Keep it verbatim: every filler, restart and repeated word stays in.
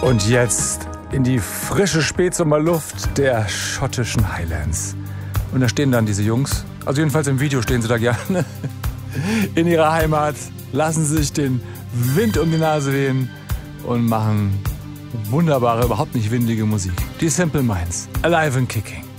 Und jetzt in die frische Spätsommerluft der schottischen Highlands. Und da stehen dann diese Jungs, also jedenfalls im Video stehen sie da gerne, in ihrer Heimat, lassen sich den Wind um die Nase wehen und machen wunderbare, überhaupt nicht windige Musik. Die Simple Minds, alive and kicking.